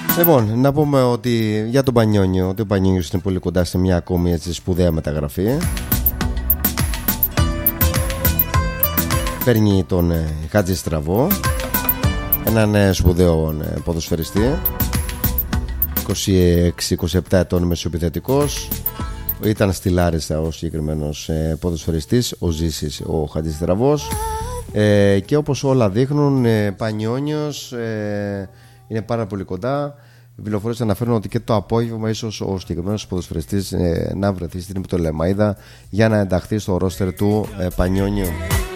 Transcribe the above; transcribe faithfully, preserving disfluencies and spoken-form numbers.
Λοιπόν, να πούμε ότι για τον Πανιόνιο, ότι ο Πανιόνιος είναι πολύ κοντά σε μια ακόμη έτσι σπουδαία μεταγραφή. Παίρνει τον ε, Χάτζη Στραβό, έναν ε, σπουδαίο ε, ποδοσφαιριστή, είκοσι έξι είκοσι επτά ετών, μεσοεπιθετικός. Ήταν στη Λάρισα ο συγκεκριμένος ε, ποδοσφαιριστής, ο Ζήσης, ο Χάτζη Στραβός. Ε, και όπως όλα δείχνουν, ε, Πανιόνιος ε, είναι πάρα πολύ κοντά. Οι πληροφορίες αναφέρουν ότι και το απόγευμα ίσως ο συγκεκριμένος ποδοσφαιριστής ε, να βρεθεί στην Πτολεμαΐδα για να ενταχθεί στο ρόστερ του ε, Πανιόνιου.